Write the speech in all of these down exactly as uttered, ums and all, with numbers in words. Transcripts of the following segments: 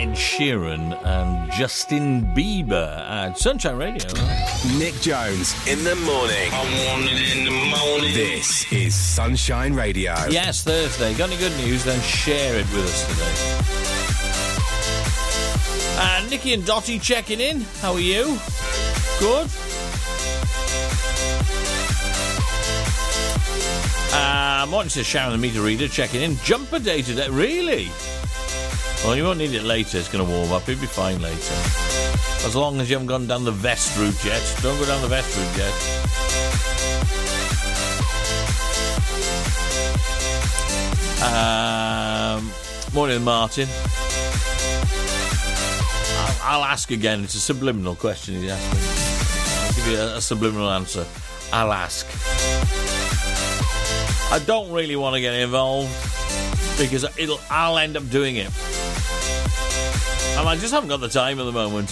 Ed Sheeran and Justin Bieber at Sunshine Radio. Nick Jones in the morning. I want it in the morning. This is Sunshine Radio. Yes, Thursday. Got any good news? Then share it with us today. Uh, Nikki and Dottie checking in. How are you? Good? Uh, Martin says Sharon the meter reader checking in. Jumper day today. Really? Well, you won't need it later. It's going to warm up. It'll be fine later. As long as you haven't gone down the vest route yet. Don't go down the vest route yet. Um, morning, Martin. I'll, I'll ask again. It's a subliminal question he's asking. I'll give you a, a subliminal answer. I'll ask. I don't really want to get involved because it'll. I'll end up doing it. And I just haven't got the time at the moment.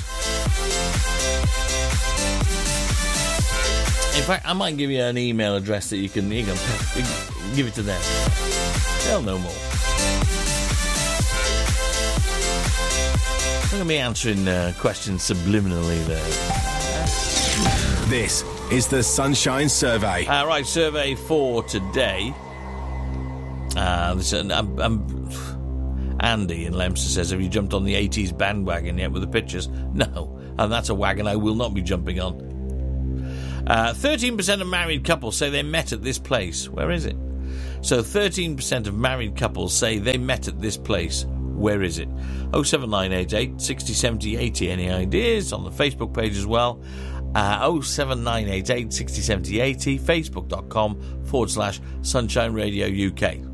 In fact, I might give you an email address that you can, you can, you can give it to them. They'll know more. Look at me answering uh, questions subliminally there. This is the Sunshine Survey. Uh, right, survey for today. Uh, this, uh, I'm, I'm, Andy in Leicester says, have you jumped on the eighties bandwagon yet with the pictures? No, and that's a wagon I will not be jumping on. Uh, thirteen percent of married couples say they met at this place. Where is it? So thirteen percent of married couples say they met at this place. Where is it? oh seven nine eight eight, six oh, seven oh, eighty. Any ideas? On the Facebook page as well. Uh, oh seven nine eight eight, six oh, seven oh, eighty. Facebook.com forward slash Sunshine Radio U K.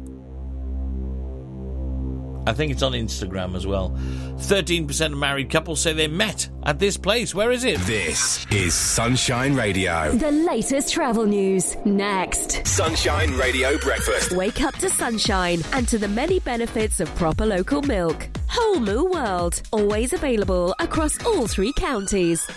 I think it's on Instagram as well. thirteen percent of married couples say they met at this place. Where is it? This is Sunshine Radio. The latest travel news, next. Sunshine Radio Breakfast. Wake up to sunshine and to the many benefits of proper local milk. Whole Moo World, always available across all three counties.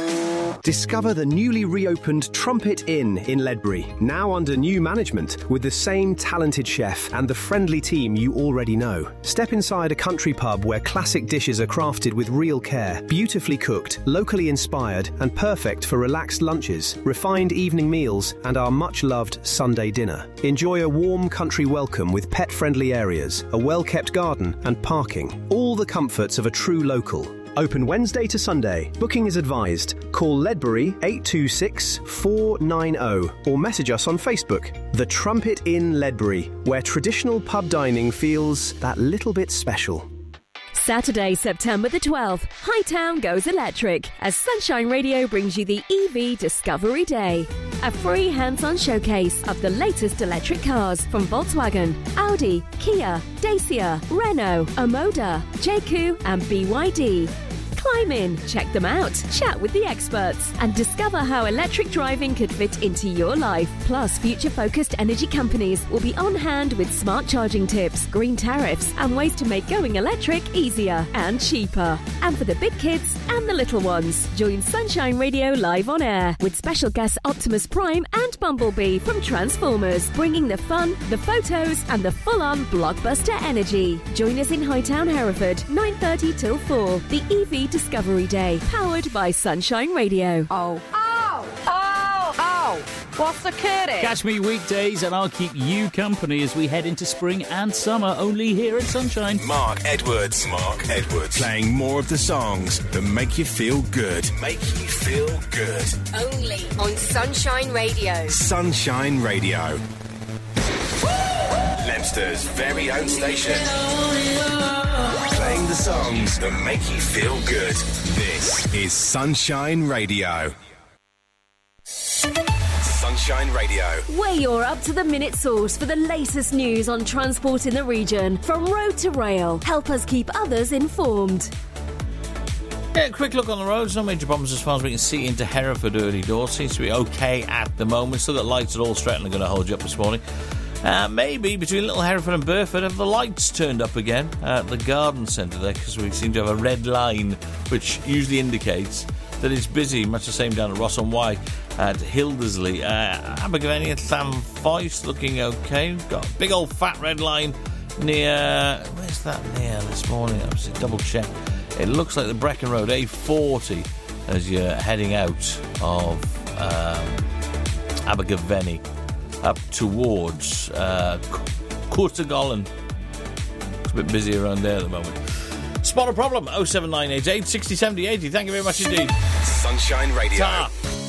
Discover the newly reopened Trumpet Inn in Ledbury, now under new management with the same talented chef and the friendly team you already know. Step inside a country pub where classic dishes are crafted with real care, beautifully cooked, locally inspired and perfect for relaxed lunches, refined evening meals and our much-loved Sunday dinner. Enjoy a warm country welcome with pet-friendly areas, a well-kept garden and parking. All the comforts of a true local. Open Wednesday to Sunday. Booking is advised. Call Ledbury eight two six, four nine zero or message us on Facebook. The Trumpet Inn Ledbury, where traditional pub dining feels that little bit special. Saturday, September the twelfth, Hightown goes electric as Sunshine Radio brings you the E V Discovery Day. A free hands-on showcase of the latest electric cars from Volkswagen, Audi, Kia, Dacia, Renault, Omoda, J Q and B Y D. Climb in, check them out, chat with the experts, and discover how electric driving could fit into your life. Plus, future-focused energy companies will be on hand with smart charging tips, green tariffs, and ways to make going electric easier and cheaper. And for the big kids and the little ones, join Sunshine Radio live on air with special guests Optimus Prime and Bumblebee from Transformers, bringing the fun, the photos, and the full-on blockbuster energy. Join us in Hightown, Hereford, nine thirty till four, the E V Discovery Day, powered by Sunshine Radio. Oh. Oh! Oh! Oh! What's the curry? Catch me weekdays and I'll keep you company as we head into spring and summer, only here at Sunshine. Mark Edwards. Mark Edwards. Playing more of the songs that make you feel good. Make you feel good. Only on Sunshine Radio. Sunshine Radio. Leicester's very own station. Playing the songs that make you feel good. This is Sunshine Radio. Sunshine Radio. We're your up-to-the-minute source for the latest news on transport in the region, from road to rail. Help us keep others informed. Yeah, quick look on the roads. No major problems as far as we can see into Hereford early doors. Seems to be okay at the moment. So that lights at all Stretton are going to hold you up this morning. Uh, maybe between Little Hereford and Burford have the lights turned up again at the garden centre there, because we seem to have a red line which usually indicates that it's busy. Much the same down at Ross on Wye at Hildersley. Uh, Abergavenny at Llanfoyce looking okay. Got a big old fat red line near, where's that near this morning? I was double check. It looks like the Brecon Road A forty as you're heading out of um, Abergavenny up towards uh, Courtagolan. It's a bit busy around there at the moment. Spot a problem, oh seven nine eight eight, six oh seven oh eighty. Thank you very much indeed. Sunshine Radio. Ta.